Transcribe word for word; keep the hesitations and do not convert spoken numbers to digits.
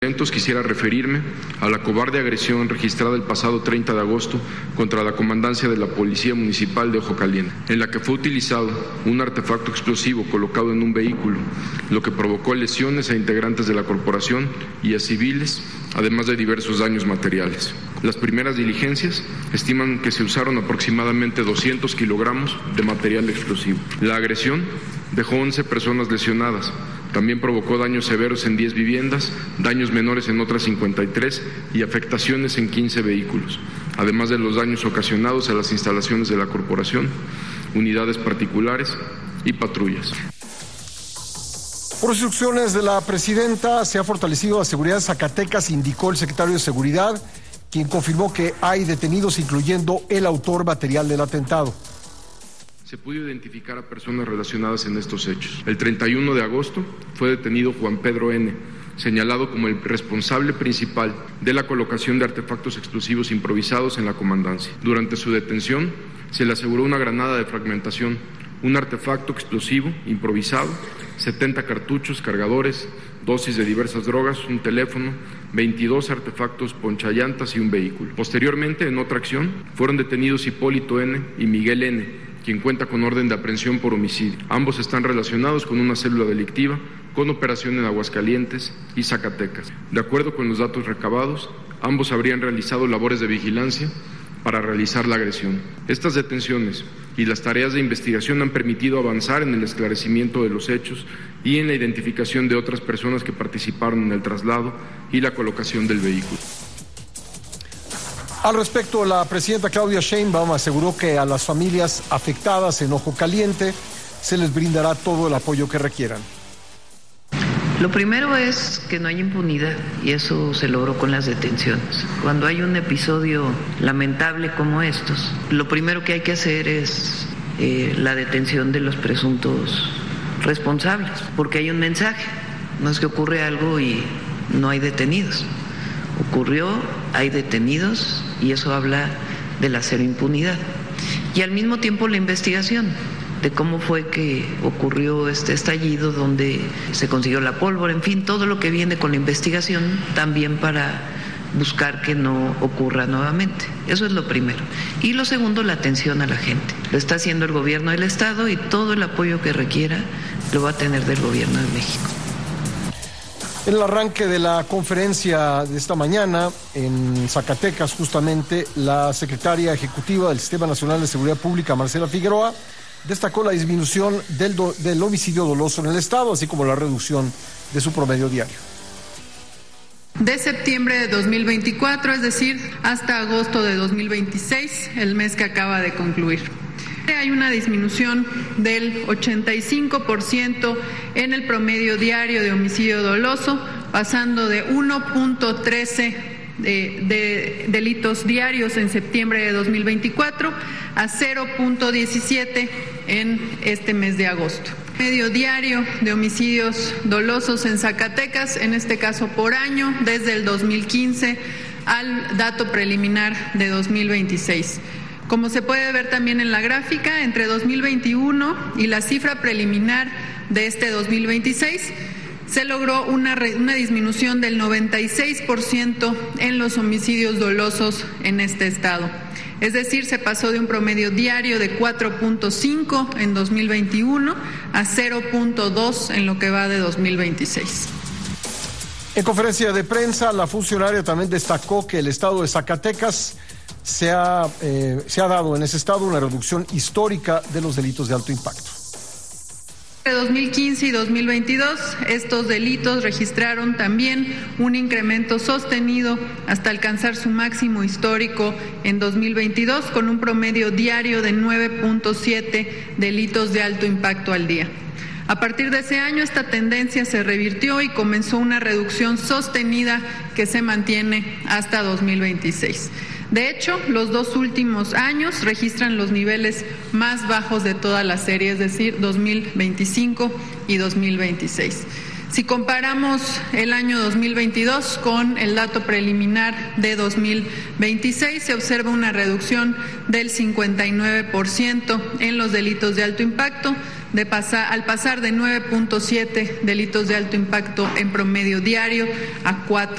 Quisiera referirme a la cobarde agresión registrada el pasado treinta de agosto contra la comandancia de la Policía Municipal de Ojo Caliente, en la que fue utilizado un artefacto explosivo colocado en un vehículo, lo que provocó lesiones a integrantes de la corporación y a civiles, además de diversos daños materiales. Las primeras diligencias estiman que se usaron aproximadamente doscientos kilogramos de material explosivo. La agresión dejó once personas lesionadas. También provocó daños severos en diez viviendas, daños menores en otras cincuenta y tres y afectaciones en quince vehículos, además de los daños ocasionados a las instalaciones de la corporación, unidades particulares y patrullas. Por instrucciones de la presidenta, se ha fortalecido la seguridad de Zacatecas, indicó el secretario de Seguridad, quien confirmó que hay detenidos, incluyendo el autor material del atentado. Se pudo identificar a personas relacionadas en estos hechos. El treinta y uno de agosto fue detenido Juan Pedro N., señalado como el responsable principal de la colocación de artefactos explosivos improvisados en la comandancia. Durante su detención, se le aseguró una granada de fragmentación, un artefacto explosivo improvisado, setenta cartuchos, cargadores, dosis de diversas drogas, un teléfono, veintidós artefactos ponchallantas y un vehículo. Posteriormente, en otra acción, fueron detenidos Hipólito N. y Miguel N., quien cuenta con orden de aprehensión por homicidio. Ambos están relacionados con una célula delictiva con operación en Aguascalientes y Zacatecas. De acuerdo con los datos recabados, ambos habrían realizado labores de vigilancia para realizar la agresión. Estas detenciones y las tareas de investigación han permitido avanzar en el esclarecimiento de los hechos y en la identificación de otras personas que participaron en el traslado y la colocación del vehículo. Al respecto, la presidenta Claudia Sheinbaum aseguró que a las familias afectadas en Ojo Caliente se les brindará todo el apoyo que requieran. Lo primero es que no hay impunidad y eso se logró con las detenciones. Cuando hay un episodio lamentable como estos, lo primero que hay que hacer es eh, la detención de los presuntos responsables, porque hay un mensaje, no es que ocurre algo y no hay detenidos. Ocurrió, hay detenidos y eso habla de la cero impunidad. Y al mismo tiempo la investigación de cómo fue que ocurrió este estallido, donde se consiguió la pólvora, en fin, todo lo que viene con la investigación también para buscar que no ocurra nuevamente. Eso es lo primero. Y lo segundo, la atención a la gente. Lo está haciendo el gobierno del Estado y todo el apoyo que requiera lo va a tener del gobierno de México. En el arranque de la conferencia de esta mañana, en Zacatecas justamente, la secretaria ejecutiva del Sistema Nacional de Seguridad Pública, Marcela Figueroa, destacó la disminución del, do, del homicidio doloso en el Estado, así como la reducción de su promedio diario. De septiembre de dos mil veinticuatro, es decir, hasta agosto de dos mil veintiséis, el mes que acaba de concluir. Hay una disminución del ochenta y cinco por ciento en el promedio diario de homicidio doloso, pasando de uno punto trece de, de delitos diarios en septiembre de dos mil veinticuatro a cero punto diecisiete en este mes de agosto. Promedio diario de homicidios dolosos en Zacatecas, en este caso por año, desde el dos mil quince al dato preliminar de dos mil veintiséis. Como se puede ver también en la gráfica, entre dos mil veintiuno y la cifra preliminar de este dos mil veintiséis, se logró una, una disminución del noventa y seis por ciento en los homicidios dolosos en este estado. Es decir, se pasó de un promedio diario de cuatro punto cinco en dos mil veintiuno a cero punto dos en lo que va de dos mil veintiséis. En conferencia de prensa, la funcionaria también destacó que el estado de Zacatecas Se ha, eh, se ha dado en ese estado una reducción histórica de los delitos de alto impacto. Entre dos mil quince y dos mil veintidós, estos delitos registraron también un incremento sostenido hasta alcanzar su máximo histórico en dos mil veintidós, con un promedio diario de nueve punto siete delitos de alto impacto al día. A partir de ese año, esta tendencia se revirtió y comenzó una reducción sostenida que se mantiene hasta dos mil veintiséis. De hecho, los dos últimos años registran los niveles más bajos de toda la serie, es decir, dos mil veinticinco y dos mil veintiséis. Si comparamos el año dos mil veintidós con el dato preliminar de dos mil veintiséis, se observa una reducción del cincuenta y nueve por ciento en los delitos de alto impacto, de pasar, al pasar de nueve punto siete delitos de alto impacto en promedio diario a cuatro.